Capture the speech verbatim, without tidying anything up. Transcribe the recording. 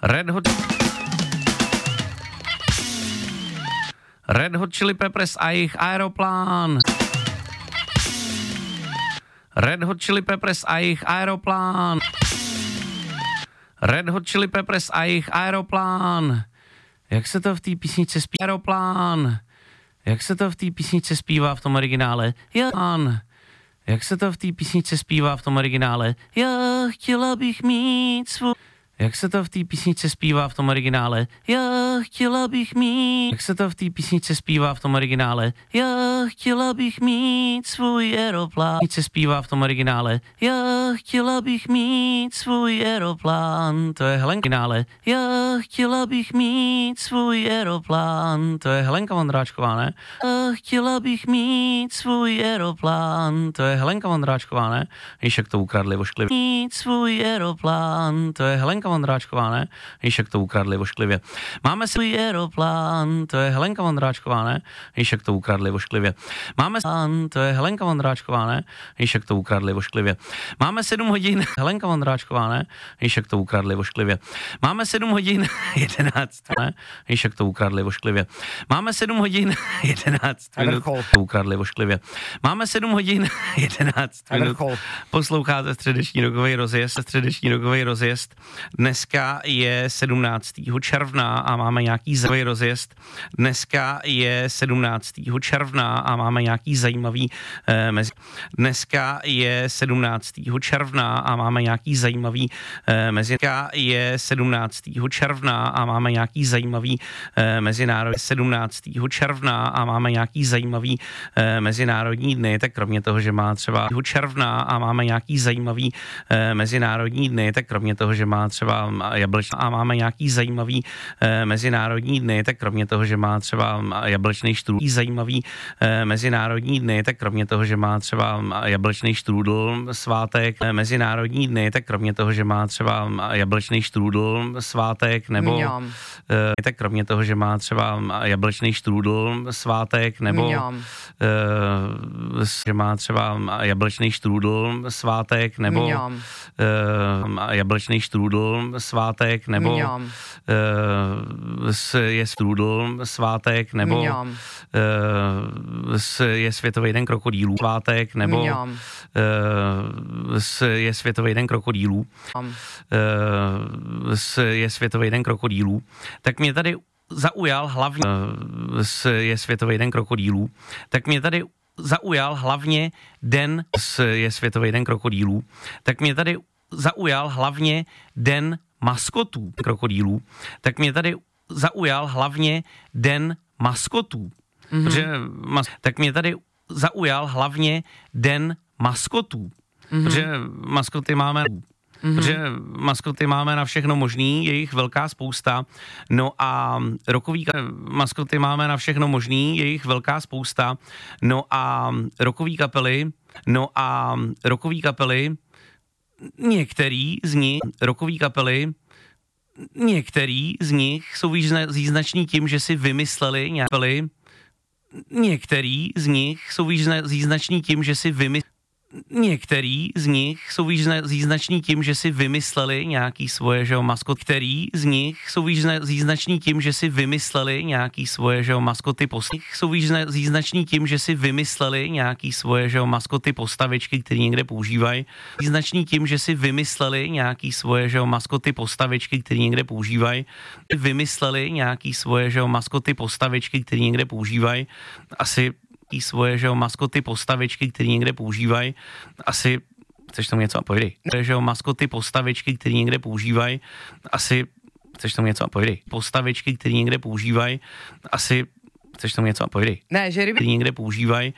Red Hot... Red Hot Chili Peppers a jejich Aeroplán. Red Hot Chili Peppers a jejich Aeroplán. Red Hot Chili Peppers a jejich Aeroplán. Jak se to v té písničce zpívá? Aeroplán. Jak se to v té písničce zpívá v tom originále? Jan. Jak se to v té písničce zpívá v tom originále? Já chtěla bych mít svůj... Jak se to v té písničce zpívá v tom originále? Já chtěla bych mít... Jak se to v té písničce zpívá v tom originále? Já chtěla bych mít svůj aeroplán. Se zpívá v tom originále? Já chtěla bych mít svůj aeroplán. To je Helenka originále. Já chtěla bych mít svůj aeroplán. To je Helenka Vondráčková, ne? Já chtěla bych mít svůj aeroplán. To je Helenka Vondráčková, ne? Víš, jak to ukradli vošklivě. Mít svůj aeroplán. To je Helenka Vondráčková, ne? Víš, jak to ukradli vošklivě. Máme svůj aeroplán, to je Helenka Vondráčková, ne? Víš, jak to ukradli vošklivě. Máme plán, to je Helenka Vondráčková, ne? Víš, jak to ukradli vošklivě. Máme sedm hodin, Helenka Vondráčková, ne? Víš, jak to ukradli vošklivě. Máme sedm hodin, jedenáct, ne? Víš, jak to ukradli vošklivě. Máme sedm hodin, jedenáct minut, to ukradli vošklivě. Máme sedm hodin, jedenáct minut. Posloucháte středeční rokový rozjezd, středeční rokový rozjezd. Dneska je sedmnáctého června a máme nějaký zajímavý rozjezd. Dneska je sedmnáctého června a máme nějaký zajímavý eh, mezi... Dneska je sedmnáctého června a máme nějaký zajímavý eh, mezi... Dneska je sedmnáctého června a máme nějaký zajímavý eh, mezinárodní... sedmnáctého června a máme nějaký zajímavý eh, mezinárodní dny, tak kromě toho, že má třeba června a máme nějaký zajímavý eh, mezinárodní dny, tak kromě toho, že má třeba jablečný a máme nějaký zajímavý eh, mezinárodní dny, tak kromě toho, že má třeba jablečný štrůdl, zajímavý eh, mezinárodní dny, tak kromě toho, že má třeba jablečný štrůdl, svátek, eh, mezinárodní dny, tak kromě toho, že má třeba jablečný štrůdl, svátek, nebo eh, tak kromě toho, že má třeba jablečný štrůdl, svátek, nebo eh, že má třeba jablečný štrůdl, svátek, nebo eh, jablečný štrůdl, svátek, nebo uh, je strůdl, svátek, nebo uh, je Světový den krokodýlů, svátek, nebo uh, je Světový den krokodýlů, uh, je Světový den krokodýlů, tak mě tady zaujal hlavně, uh, je Světový den krokodýlů, tak mě tady zaujal hlavně den, je Světový den krokodýlů, tak mě tady zaujal hlavně den maskotů krokodýlů, tak mě tady zaujal hlavně den maskotů. Mm-hmm. Protože mas, tak mě tady zaujal hlavně den maskotů. Mm-hmm. Protože maskoty máme mm-hmm. protože maskoty máme na všechno možný, je jich velká spousta. No a rokový maskoty máme na všechno možný, je jich velká spousta. No a rokový kapely, no a rokový kapely Některý z nich, rokový kapely, některý z nich jsou význační tím, že si vymysleli nějaké některý z nich jsou význační tím, že si vymysleli Některý z nich jsou význační tím, že si vymysleli nějaký svoje, že jo, maskot, který z nich jsou význační tím, že si vymysleli nějaký svoje, že jo, maskoty postavičky, jsou význační tím, že si vymysleli nějaký svoje, že jo, maskoty postavičky, které někde používají, význační tím, že si vymysleli nějaký svoje, že jo, maskoty postavičky, které někde používají, vymysleli nějaký svoje, že jo, maskoty postavičky, které někde používají, asi svoje, že jo, maskoty postavičky, které někde používají, asi, chceš tomu něco a pojdej, že jo, maskoty postavičky, které někde používají, asi, chceš tomu něco a pojdej, postavičky, které někde používají, asi, chceš tomu něco a pojdej, ne, že ryby někde používají,